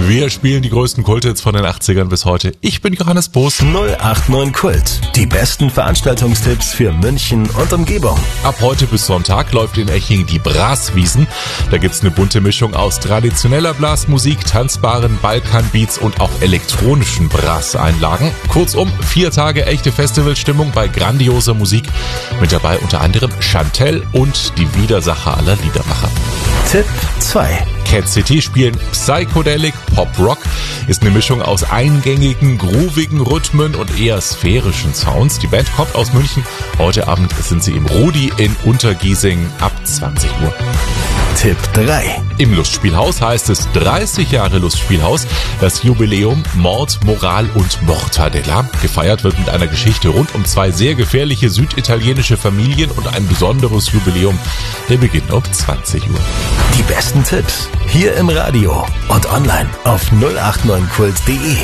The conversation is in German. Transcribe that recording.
Wir spielen die größten Kulthits von den 80ern bis heute. Ich bin Johannes Boos. 089 Kult. Die besten Veranstaltungstipps für München und Umgebung. Ab heute bis Sonntag läuft in Eching die Braswiesen. Da gibt's eine bunte Mischung aus traditioneller Blasmusik, tanzbaren Balkanbeats und auch elektronischen Brasseinlagen. Kurzum, 4 Tage echte Festivalstimmung bei grandioser Musik. Mit dabei unter anderem Chantelle und die Widersacher aller Liedermacher. Tipp 2. Cat City spielen Psychedelic Pop Rock, ist eine Mischung aus eingängigen, groovigen Rhythmen und eher sphärischen Sounds. Die Band kommt aus München. Heute Abend sind sie im Rudi in Untergiesing ab 20 Uhr. Tipp 3. Im Lustspielhaus heißt es 30 Jahre Lustspielhaus, das Jubiläum Mord, Moral und Mortadella. Gefeiert wird mit einer Geschichte rund um 2 sehr gefährliche süditalienische Familien und ein besonderes Jubiläum. Der beginnt um 20 Uhr. Die besten Tipps hier im Radio und online auf 089kult.de.